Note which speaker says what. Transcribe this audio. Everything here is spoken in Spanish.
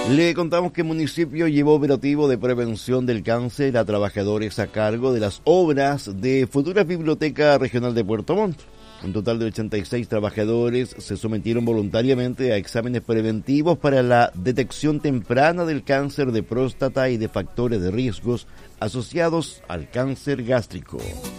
Speaker 1: Le contamos que el municipio llevó operativo de prevención del cáncer a trabajadores a cargo de las obras de futura Biblioteca Regional de Puerto Montt. Un total de 86 trabajadores se sometieron voluntariamente a exámenes preventivos para la detección temprana del cáncer de próstata y de factores de riesgos asociados al cáncer gástrico.